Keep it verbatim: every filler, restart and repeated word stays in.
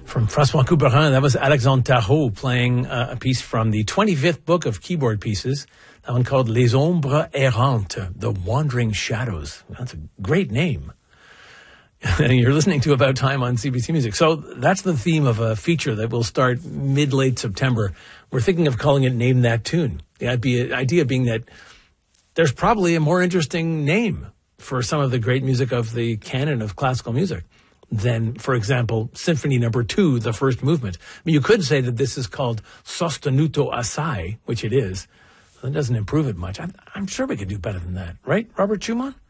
From François Couperin, that was Alexandre Tarot playing uh, a piece from the twenty-fifth book of keyboard pieces, that one called Les Ombres Errantes, The Wandering Shadows. That's a great name. And you're listening to About Time on C B C Music. So that's the theme of a feature that will start mid-late September. We're thinking of calling it Name That Tune. The idea being that there's probably a more interesting name for some of the great music of the canon of classical music than, for example, Symphony Number Two, the first movement. I mean, you could say that this is called Sostenuto Assai, which it is. That doesn't improve it much. I'm, I'm sure we could do better than that, right, Robert Schumann?